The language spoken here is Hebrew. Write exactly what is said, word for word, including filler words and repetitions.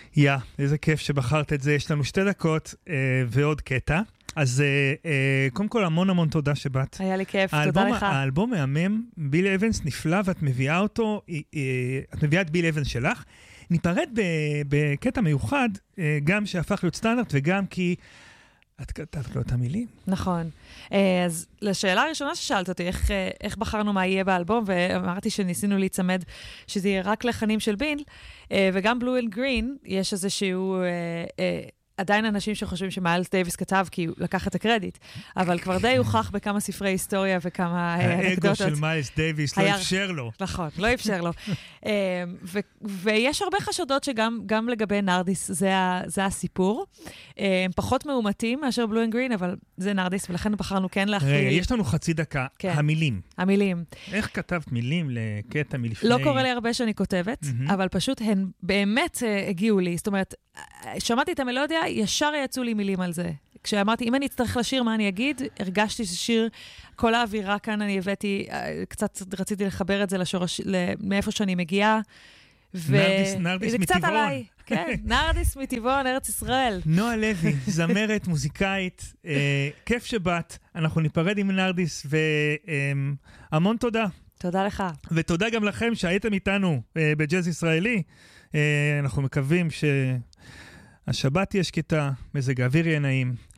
יא, איזה כיף שבחרת את זה. יש לנו שתי דקות אה, ועוד קטע. אז אה, אה, קודם כל המון המון תודה שבאת. היה לי כיף, האלבום, תודה לך. האלבום מהמם, ביל אבנס נפלא, ואת מביאה אותו, אה, אה, את מביאה את ביל אבנס שלך. ניפרד בקטע מיוחד, אה, גם שהפך להיות סטנדרט, וגם כי את כתבת לו את המילים. נכון. אז לשאלה הראשונה ששאלת אותי, איך, איך בחרנו מה יהיה באלבום, ואמרתי שניסינו להצמד שזה יהיה רק לחנים של ביל, וגם בלו אנד גרין, יש איזשהו... עדיין אנשים שחושבים שמיילס דייביס כתב כי הוא לקח את הקרדיט, אבל כבר די הוכח בכמה ספרי היסטוריה וכמה אנקדוטות. האגו של מיילס דייביס לא אפשר לו. נכון, לא אפשר לו. ויש הרבה חשדות שגם לגבי נרדיס זה הסיפור. הם פחות מאומתים מאשר בלו אנד גרין, אבל זה נרדיס, ולכן בחרנו כן להכליל. יש לנו חצי דקה, המילים. המילים. איך כתבת מילים לקטע מלפני? לא קורה לי הרבה שאני כותבת, אבל פשוט הן באמת הגיעו לי. זאת אומרת, שמעתי את המלודיה, ישר יצאו לי מילים על זה. כשאמרתי, אם אני אצטרך לשיר מה אני אגיד, הרגשתי ששיר, כל האווירה כאן אני הבאתי, קצת רציתי לחבר את זה לשורש, מאיפה שאני מגיעה. נרדיס, נרדיס מטבעון. עליי, כן, נרדיס מטבעון, ארץ ישראל. נועה לוי, זמרת, מוזיקאית, אה, כיף שבאת, אנחנו ניפרד עם נרדיס, והמון אה, תודה. תודה לך. ותודה גם לכם שהייתם איתנו אה, בג'אז ישראלי. אה, אנחנו מקווים שהשבת תהיה שקטה, מזג האוויר יהיה נעים.